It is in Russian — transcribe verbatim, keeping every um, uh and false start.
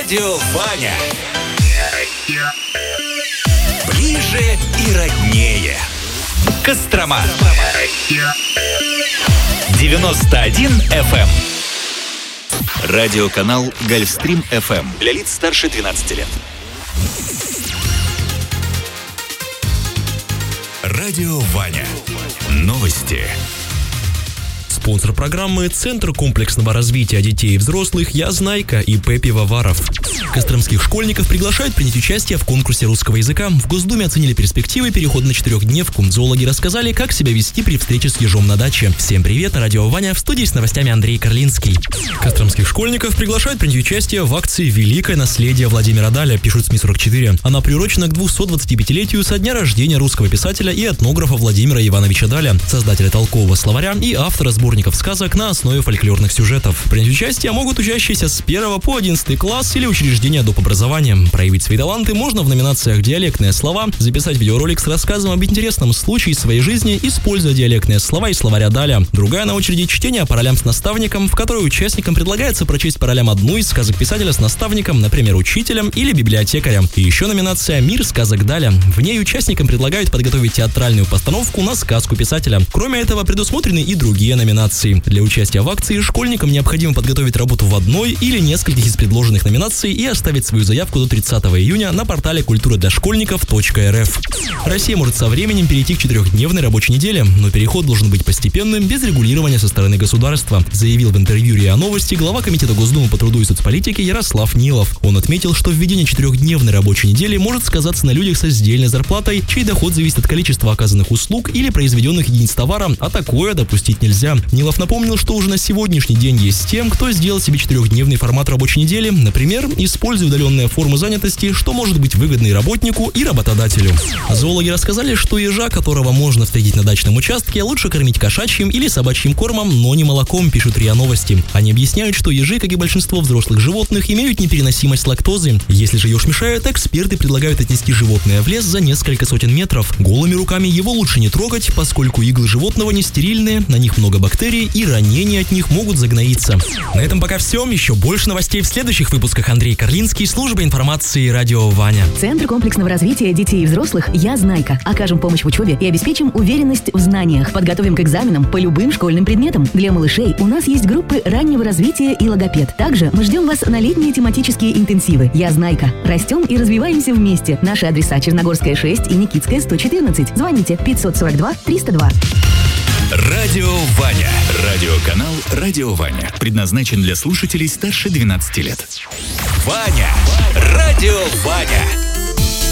Радио Ваня. Ближе и роднее. Кострома. девяносто один эф эм. Радиоканал Гольфстрим эф эм для лиц старше двенадцати лет. Радио Ваня. Новости. Спонсор программы — Центр комплексного развития детей и взрослых «Я Знайка» и П. Пивоваров. Костромских школьников приглашают принять участие в конкурсе русского языка. В Госдуме оценили перспективы перехода на четырехдневку. Зоологи рассказали, как себя вести при встрече с ежом на даче. Всем привет, радио Ваня, в студии с новостями Андрей Карлинский. Костромских школьников приглашают принять участие в акции «Великое наследие Владимира Даля», пишут СМИ сорок четыре. Она приурочена к двухсотдвадцатипятилетию со дня рождения русского писателя и этнографа Владимира Ивановича Даля, создателя толкового словаря и автора сборников сказок на основе фольклорных сюжетов. Принять участие могут учащиеся с первого по одиннадцатый класс или учреждения доп. Образования. Проявить свои таланты можно в номинациях «Диалектные слова», записать видеоролик с рассказом об интересном случае из своей жизни, используя диалектные слова из словаря Даля. Другая на очереди — чтение по ролям с наставником, в которой участникам предлагается прочесть по ролям одну из сказок писателя с наставником, например, учителем или библиотекарем. И еще номинация «Мир сказок Даля». В ней участникам предлагают подготовить театральную постановку на сказку писателя. Кроме этого, предусмотрены и другие номинации. Для участия в акции школьникам необходимо подготовить работу в одной или нескольких из предложенных номинаций и оставить свою заявку до тридцатого июня на портале культура для школьников точка эр эф. Россия может со временем перейти к четырехдневной рабочей неделе, но переход должен быть постепенным, без регулирования со стороны государства, заявил в интервью РИА Новости глава Комитета Госдумы по труду и соцполитике Ярослав Нилов. Он отметил, что введение четырехдневной рабочей недели может сказаться на людях со сдельной зарплатой, чей доход зависит от количества оказанных услуг или произведенных единиц товара, а такое допустить нельзя. Нилов напомнил, что уже на сегодняшний день есть тем, кто сделал себе четырехдневный формат рабочей недели, например, используя удаленные формы занятости, что может быть выгодно и работнику, и работодателю. Зоологи рассказали, что ежа, которого можно встретить на дачном участке, лучше кормить кошачьим или собачьим кормом, но не молоком, пишут РИА Новости. Они объясняют, что ежи, как и большинство взрослых животных, имеют непереносимость лактозы. Если же еж мешает, эксперты предлагают отнести животное в лес за несколько сотен метров. Голыми руками его лучше не трогать, поскольку иглы животного не стерильные, на них много бактерий и ранения от них могут загноиться. На этом пока все. Еще больше новостей в следующих выпусках. Андрей Карлинский, служба информации радио Ваня. Центр комплексного развития детей и взрослых «Я Знайка». Окажем помощь в учебе и обеспечим уверенность в знаниях. Подготовим к экзаменам по любым школьным предметам. Для малышей у нас есть группы раннего развития и логопед. Также мы ждем вас на летние тематические интенсивы. «Я Знайка». Растем и развиваемся вместе. Наши адреса: Черногорская шесть и Никитская сто четырнадцать. Звоните пятьсот сорок два триста два. Радио Ваня. Радиоканал Радио Ваня. Предназначен для слушателей старше двенадцати лет. Ваня. Радио Ваня.